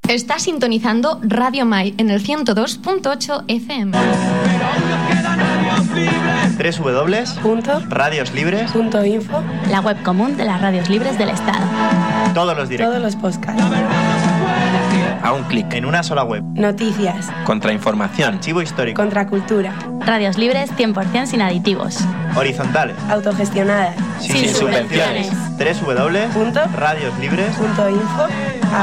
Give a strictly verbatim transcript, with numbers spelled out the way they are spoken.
Está sintonizando Radio Mai en el ciento dos punto ocho F M. doble u doble u doble u punto radios libres punto info, la web común de las radios libres del Estado. Todos los directos. Todos los podcasts. A un clic. En una sola web. Noticias. Contrainformación. Archivo histórico. Contracultura. Radios libres cien por ciento sin aditivos. Horizontales. Autogestionadas. Sin, sin subvenciones. subvenciones. doble u doble u doble u punto radios libres punto info